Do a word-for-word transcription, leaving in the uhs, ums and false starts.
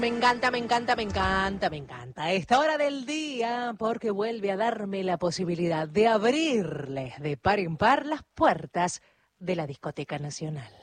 Me encanta, me encanta, me encanta, me encanta. A esta hora del día, porque vuelve a darme la posibilidad de abrirles de par en par las puertas de la Discoteca Nacional.